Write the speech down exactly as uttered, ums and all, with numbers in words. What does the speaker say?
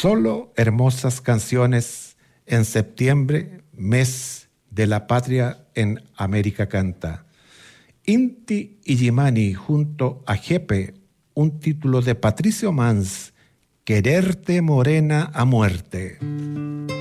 Solo hermosas canciones en septiembre, mes de la patria en América canta. Inti Illimani junto a Jepe, un título de Patricio Mans, Quererte morena a muerte.